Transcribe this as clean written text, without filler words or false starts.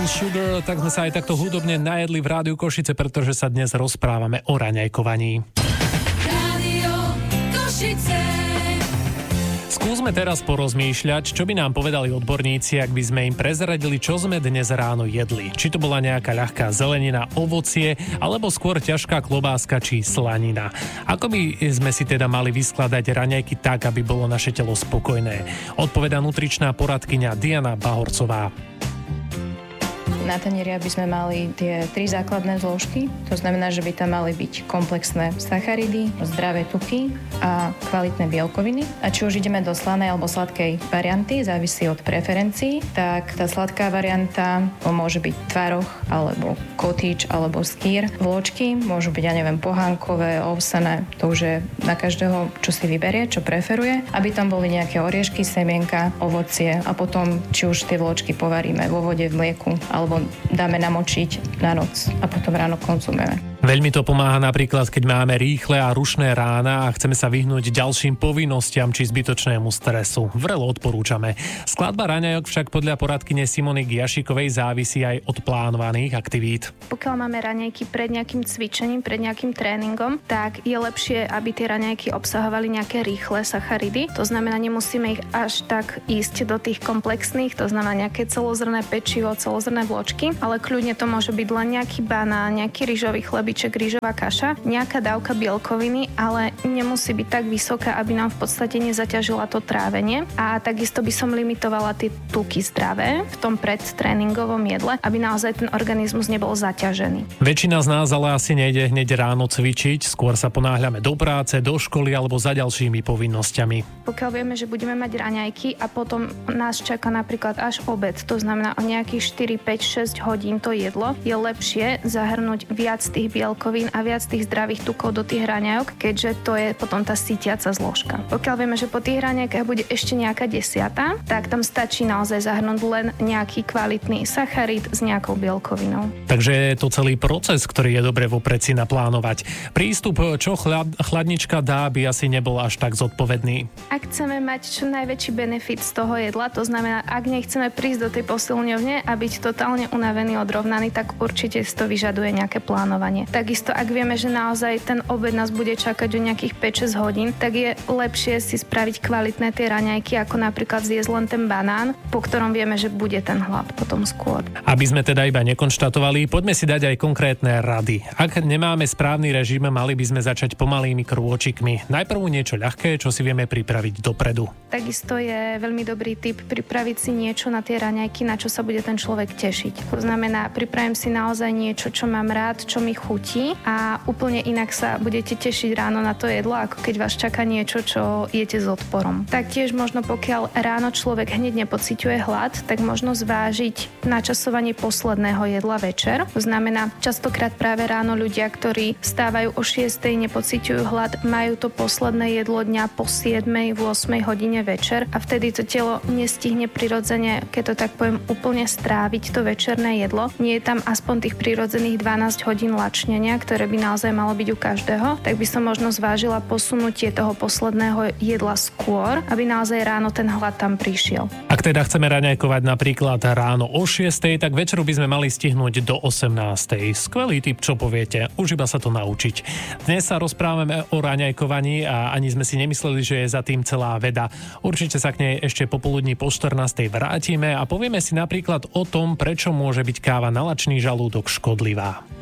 Brown Sugar, tak sme sa aj takto hudobne najedli v Rádiu Košice, pretože sa dnes rozprávame o raňajkovaní. Rádio Košice. Skúsme teraz porozmýšľať, čo by nám povedali odborníci, ak by sme im prezradili, čo sme dnes ráno jedli. Či to bola nejaká ľahká zelenina, ovocie, alebo skôr ťažká klobáska či slanina. Ako by sme si teda mali vyskladať raňajky tak, aby bolo naše telo spokojné? Odpovedá nutričná poradkyňa Diana Bahorcová. Na tanieri by sme mali tie 3 základné zložky. To znamená, že by tam mali byť komplexné sacharidy, zdravé tuky a kvalitné bielkoviny. A či už ideme do slanej alebo sladkej varianty, závisí od preferencií, tak tá sladká varianta môže byť tvaroh alebo kotič alebo skýr. Vločky môžu byť, pohánkové, ovsené. To už je na každého, čo si vyberie, čo preferuje. Aby tam boli nejaké oriešky, semienka, ovocie a potom, či už tie vločky povaríme vo vode, v mlieku alebo dáme namočiť na noc a potom ráno konzumujeme. Veľmi to pomáha napríklad, keď máme rýchle a rušné rána a chceme sa vyhnúť ďalším povinnostiam či zbytočnému stresu. Vrelo odporúčame. Skladba raňajok však podľa poradkyne Simony Giašikovej závisí aj od plánovaných aktivít. Pokiaľ máme raňajky pred nejakým cvičením, pred nejakým tréningom, tak je lepšie, aby tie raňajky obsahovali nejaké rýchle sacharidy. To znamená, nemusíme ich až tak ísť do tých komplexných, to znamená nejaké celozrné pečivo, celozrné vločky, ale kľudne to môže byť len nejaký banán, nejaký rýžový chlebíček, rýžová kaša, nejaká dávka bielkoviny, ale nemusí byť tak vysoká, aby nám v podstate nezaťažila to trávenie. A takisto by som limitovala tie tuky zdravé v tom predtréningovom jedle, aby naozaj ten organizmus nebol zaťažený. Väčšina z nás ale asi nejde hneď ráno cvičiť, skôr sa ponáhľame do práce, do školy alebo za ďalšími povinnosťami. Pokiaľ vieme, že budeme mať raňajky a potom nás čaká napríklad až obed, to znamená o nejakých 4, 5, 6 hodín to jedlo, je lepšie zahrnúť viac tých bielkovín a viac tých zdravých tukov do tých raňajok, keďže to je potom tá sytiaca zložka. Pokiaľ vieme, že po tých raňajkách bude ešte nejaká 10, tak tam stačí naozaj zahrnúť len nejaký kvalitný sacharid s nejakou bielkovinou. Takže je to celý proces, ktorý je dobre vopred si naplánovať. Prístup, čo chladnička dá, by asi nebol až tak zodpovedný. Ak chceme mať čo najväčší benefit z toho jedla, to znamená, ak nechceme prísť do tej posilňovne a byť totálne unavený, odrovnaný, tak určite si to vyžaduje nejaké plánovanie. Takisto, ak vieme, že naozaj ten obed nás bude čakať o nejakých 5-6 hodín, tak je lepšie si spraviť kvalitné tie raňajky, ako napríklad zjesť len ten banán, po ktorom vieme, že bude ten hlad potom skôr. Aby sme teda iba nekonštatovali, poďme si dať aj konkrétne rady. Ak nemáme správny režim, mali by sme začať pomalými krôčikmi. Najprv niečo ľahké, čo si vieme pripraviť dopredu. Takisto je veľmi dobrý tip pripraviť si niečo na tie raňajky, na čo sa bude ten človek tešiť. To znamená, pripravím si naozaj niečo, čo mám rád, čo mi chutí a úplne inak sa budete tešiť ráno na to jedlo, ako keď vás čaká niečo, čo jete s odporom. Taktiež možno pokiaľ ráno človek hneď nepociťuje hlad, tak možno zvážiť načasovanie posledného jedla večer. To znamená, častokrát práve ráno ľudia, ktorí vstávajú o 6:00, nepociťujú hlad, majú to posledné jedlo dňa po 7:00, v 8:00 hodine večer a vtedy to telo nestihne prirodzene, keď to tak poviem, úplne stráviť to večerné jedlo. Nie je tam aspoň tých prirodzených 12 hodín lačnenia, ktoré by naozaj malo byť u každého, tak by som možno zvážila posunutie toho posledného jedla skôr, aby naozaj ráno ten hlad tam prišiel. Ak teda chceme raňajkovať napríklad ráno o 6:00, tak večeru by sme mali stihnúť do 18:00. Skvelý tip, čo poviete, už iba sa to naučiť. Dnes sa rozprávame o raňajkovaní a ani sme si nemysleli, že je za tým celá veda. Určite sa k nej ešte popoludní po 14:00 vrátime a povieme si napríklad o tom, prečo môže byť káva na lačný žalúdok škodlivá.